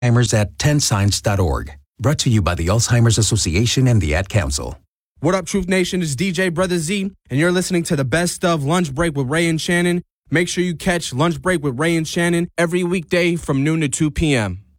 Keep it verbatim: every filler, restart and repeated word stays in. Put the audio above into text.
Alzheimer's at ten signs dot org. Brought to you by the Alzheimer's Association and the Ad Council. What up, Truth Nation? It's D J Brother Z, and you're listening to the best of Lunch Break with Ray and Shannon. Make sure you catch Lunch Break with Ray and Shannon every weekday from noon to two p.m.